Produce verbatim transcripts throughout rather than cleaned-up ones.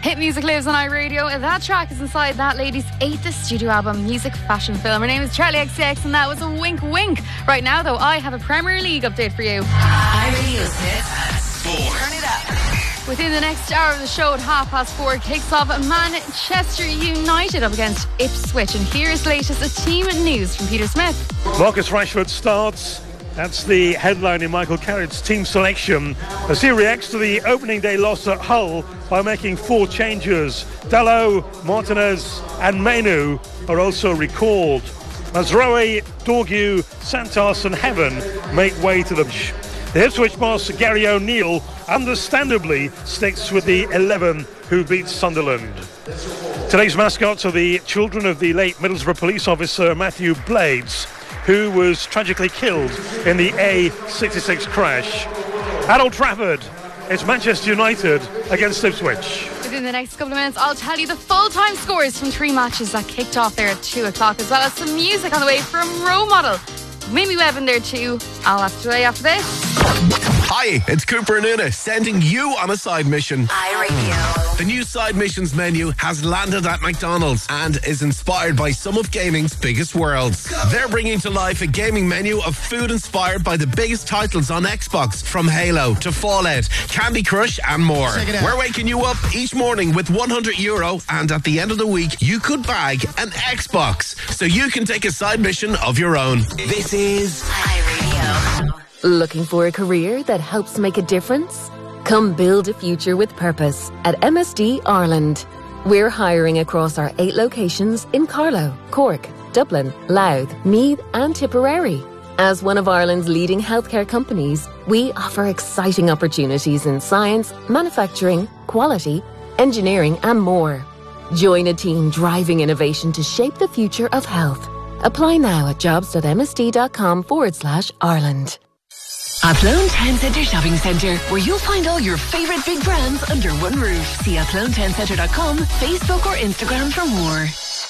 Hit music lives on iRadio, and that track is inside that lady's eighth studio album, Music Fashion Film. Her name is Charlie X C X, and that was a wink wink. Right now, though, I have a Premier League update for you. iRadio's hits. Four. Turn it up. Within the next hour of the show at half past four, kicks off Manchester United up against Ipswich. And here's the latest team news from Peter Smith. Marcus Rashford starts. That's the headline in Michael Carrick's team selection as he reacts to the opening day loss at Hull by making four changes. Dalot, Martinez and Menu are also recalled as Rowe, Dorgu, Santos and Heaven make way to the bench. The Ipswich boss Gary O'Neill understandably sticks with the eleven who beat Sunderland. Today's mascots are the children of the late Middlesbrough police officer Matthew Blades, who was tragically killed in the A sixty-six crash. At Old Trafford, it's Manchester United against Ipswich. Within the next couple of minutes, I'll tell you the full-time scores from three matches that kicked off there at two o'clock, as well as some music on the way from Role Model. Mimi Webb in there too. I'll have to play after this. Hi, it's Cooper Nuna sending you on a side mission. iRadio. The new side missions menu has landed at McDonald's and is inspired by some of gaming's biggest worlds. They're bringing to life a gaming menu of food inspired by the biggest titles on Xbox, from Halo to Fallout, Candy Crush and more. We're waking you up each morning with one hundred euro, and at the end of the week you could bag an Xbox so you can take a side mission of your own. This is iRadio. Looking for a career that helps make a difference? Come build a future with purpose at M S D Ireland. We're hiring across our eight locations in Carlow, Cork, Dublin, Louth, Meath and Tipperary. As one of Ireland's leading healthcare companies, we offer exciting opportunities in science, manufacturing, quality, engineering and more. Join a team driving innovation to shape the future of health. Apply now at jobs.msd.com forward slash Ireland. Athlone Town Centre Shopping Centre, where you'll find all your favourite big brands under one roof. See athlone town centre dot com, Facebook or Instagram for more.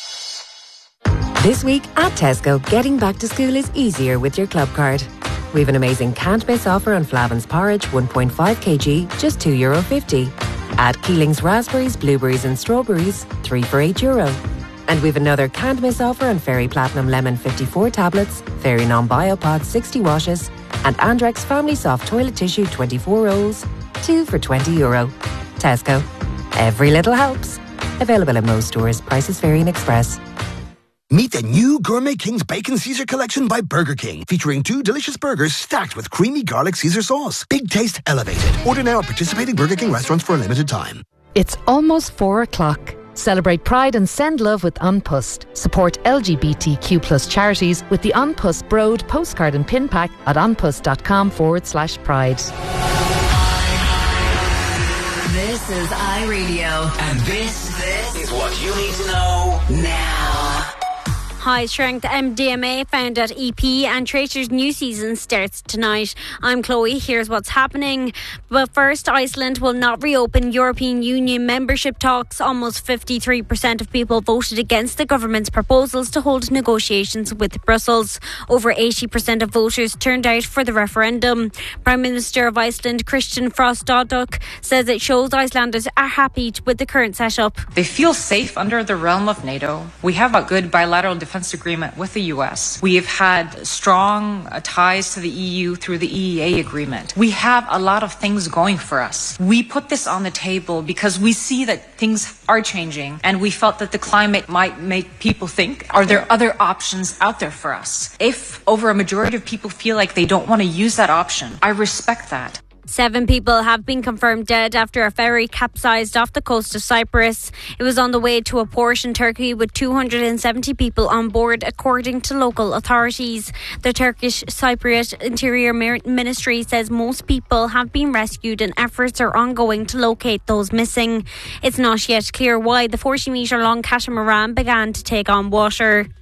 This week at Tesco, getting back to school is easier with your club card. We have an amazing can't miss offer on Flavin's porridge, one point five kilograms, just two euro fifty. Add Keeling's raspberries, blueberries and strawberries, three for eight euro. And we've another can't miss offer on Fairy Platinum Lemon fifty-four tablets, Fairy Non-Biopod sixty washes, and Andrex Family Soft Toilet Tissue twenty-four rolls, two for twenty euro. Tesco. Every little helps. Available in most stores. Prices vary in Express. Meet the new Gourmet King's Bacon Caesar collection by Burger King, featuring two delicious burgers stacked with creamy garlic Caesar sauce. Big taste elevated. Order now at participating Burger King restaurants for a limited time. It's almost four o'clock. Celebrate Pride and send love with Unpussed. Support L G B T Q plus charities with the Unpussed Broad postcard and pin pack at unpussed.com forward slash pride. This is iRadio. And this, this is what you need to know now. High-strength M D M A found at E P, and Tracer's new season starts tonight. I'm Chloe. Here's what's happening. But first, Iceland will not reopen European Union membership talks. Almost fifty-three percent of people voted against the government's proposals to hold negotiations with Brussels. Over eighty percent of voters turned out for the referendum. Prime Minister of Iceland, Christian Frostadóttir, says it shows Icelanders are happy with the current setup. They feel safe under the realm of NATO. We have a good bilateral defense agreement with the U S. We have had strong uh, ties to the E U through the E E A agreement. We have a lot of things going for us. We put this on the table because we see that things are changing, and we felt that the climate might make people think, are there other options out there for us? If over a majority of people feel like they don't want to use that option, I respect that. Seven people have been confirmed dead after a ferry capsized off the coast of Cyprus. It was on the way to a port in Turkey with two hundred seventy people on board, according to local authorities. The Turkish Cypriot Interior Ministry says most people have been rescued and efforts are ongoing to locate those missing. It's not yet clear why the forty metre long catamaran began to take on water.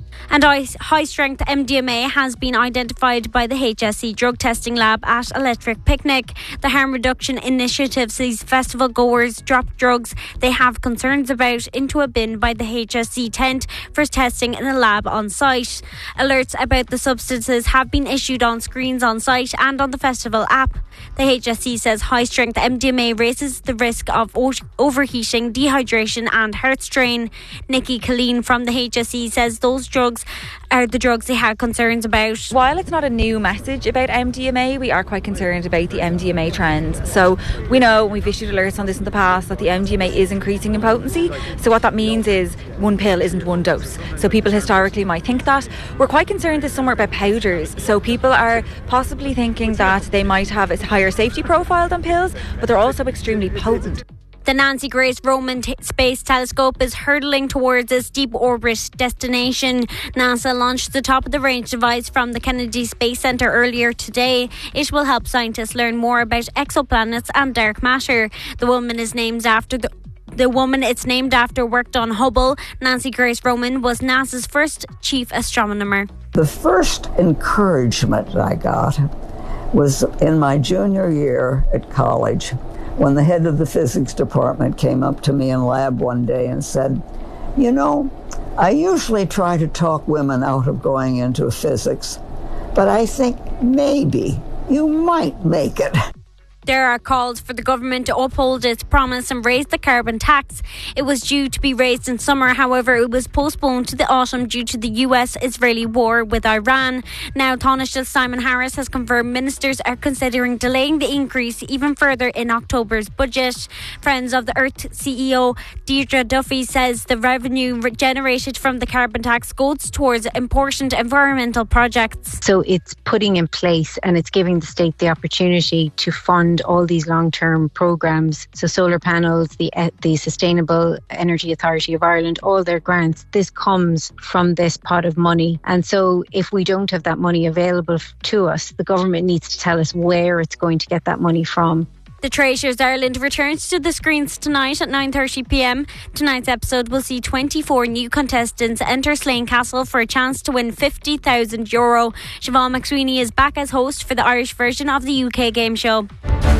And high-strength M D M A has been identified by the H S E drug testing lab at Electric Picnic. The harm reduction initiative sees festival goers drop drugs they have concerns about into a bin by the H S E tent for testing in a lab on site. Alerts about the substances have been issued on screens on site and on the festival app. The H S E says high-strength M D M A raises the risk of o- overheating, dehydration and heart strain. Nikki Colleen from the H S E says those drugs are the drugs they had concerns about. While it's not a new message about M D M A, we are quite concerned about the M D M A trends. So we know, we've issued alerts on this in the past, that the M D M A is increasing in potency. So what that means is one pill isn't one dose. So people historically might think that. We're quite concerned this summer about powders. So people are possibly thinking that they might have a higher safety profile than pills, but they're also extremely potent. The Nancy Grace Roman t- Space Telescope is hurtling towards its deep orbit destination. NASA launched the top-of-the-range device from the Kennedy Space Center earlier today. It will help scientists learn more about exoplanets and dark matter. The woman is named after the The woman it's named after worked on Hubble. Nancy Grace Roman was NASA's first chief astronomer. The first encouragement I got was in my junior year at college, when the head of the physics department came up to me in lab one day and said, you know, I usually try to talk women out of going into physics, but I think maybe you might make it. There are calls for the government to uphold its promise and raise the carbon tax. It was due to be raised in summer, however, it was postponed to the autumn due to the U S-Israeli war with Iran. Now, Taoiseach Simon Harris has confirmed ministers are considering delaying the increase even further in October's budget. Friends of the Earth C E O Deirdre Duffy says the revenue generated from the carbon tax goes towards important environmental projects. So it's putting in place and it's giving the state the opportunity to fund all these long-term programmes. So solar panels, the uh, the Sustainable Energy Authority of Ireland, all their grants, this comes from this pot of money. And so if we don't have that money available to us, the government needs to tell us where it's going to get that money from. The Traitors Ireland returns to the screens tonight at nine thirty p m. Tonight's episode will see twenty-four new contestants enter Slane Castle for a chance to win fifty thousand euro. Siobhan McSweeney is back as host for the Irish version of the U K game show.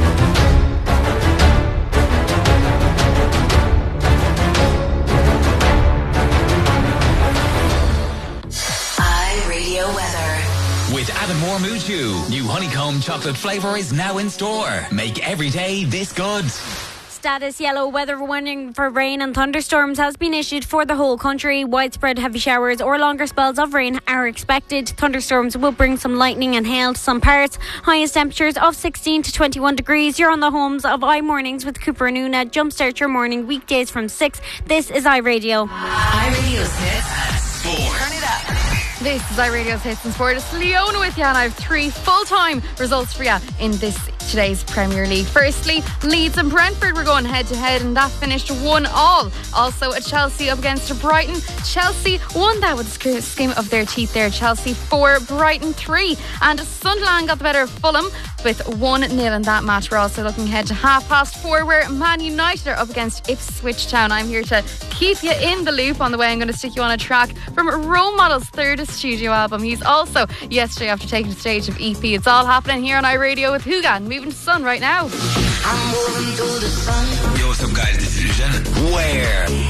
iRadio weather. With Adam Moore Mood Chew, new honeycomb chocolate flavour is now in store. Make every day this good. Status yellow weather warning for rain and thunderstorms has been issued for the whole country. Widespread heavy showers or longer spells of rain are expected. Thunderstorms will bring some lightning and hail to some parts. Highest temperatures of sixteen to twenty-one degrees. You're on the homes of iMornings with Cooper and Una. Jumpstart your morning weekdays from six. This is iRadio. iRadio's hits. Four. Turn it up. This is iRadio's Hits and Sport. It's Leona with you, and I have three full-time results for you in this today's Premier League. Firstly, Leeds and Brentford were going head-to-head, and that finished one all. Also, a Chelsea up against a Brighton. Chelsea won that with the skin of their teeth there. Chelsea four, Brighton three. And Sunderland got the better of Fulham with one nil in that match. We're also looking ahead to half past four, where Man United are up against Ipswich Town. I'm here to keep you in the loop on the way. I'm going to stick you on a track from Role Model's third studio album. He's also yesterday after taking the stage of E P. It's all happening here on iRadio with Hugan. Moving to Sun right now. Yo, what's up, guys? This is Eugene. Where?